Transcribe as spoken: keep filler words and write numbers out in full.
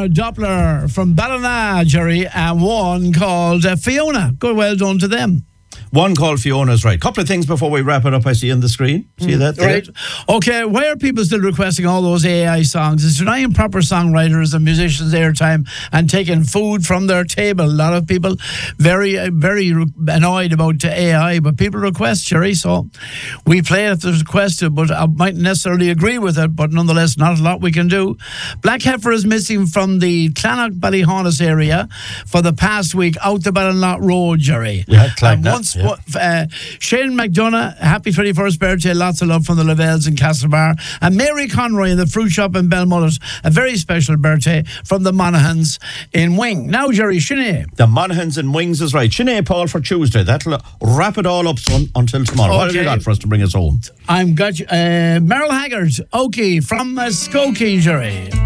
uh, Doppler from Ballina, Jerry, and one called uh, Fiona. Good, well done to them. One called Fiona's right. Couple of things before we wrap it up. I see on the screen. See mm, that there? Right. Okay, why are people still requesting all those A I songs? It's denying proper songwriters and musicians airtime and taking food from their table. A lot of people very, uh, very annoyed about A I, but people request, Jerry, so we play it if there's requested, but I mightn't necessarily agree with it, but nonetheless, not a lot we can do. Black Heifer is missing from the Clannock Ballyhonus area for the past week out the Ballinlough Road, Jerry. Yeah, Clannock. Once Yeah. Uh, Shane McDonough, happy twenty-first birthday, lots of love from the Lavelles in Castlebar, and Mary Conroy in the fruit shop in Belmullet, a very special birthday from the Monaghan's in Wing. Now, Jerry, Sinead. The Monaghan's in Wings is right. Sinead, Paul, for Tuesday. That'll wrap it all up son, until tomorrow. Okay. What have you got for us to bring us home? I'm got you. Uh, Merrill Haggard, Okie from uh, Skokie, Jerry.